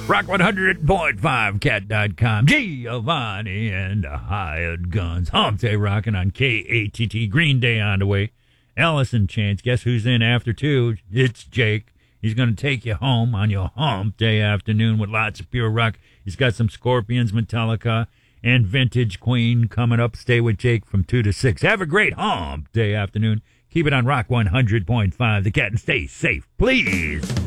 Rock 100.5, cat.com. Giovanni and the Hired Guns. Hump Day rocking on KATT. Green Day on the way. Allison Chance. Guess who's in after 2? It's Jake. He's going to take you home on your Hump Day afternoon with lots of pure rock. He's got some Scorpions, Metallica, and Vintage Queen coming up. Stay with Jake from 2 to 6. Have a great Hump Day afternoon. Keep it on Rock 100.5, The Cat, and stay safe, please.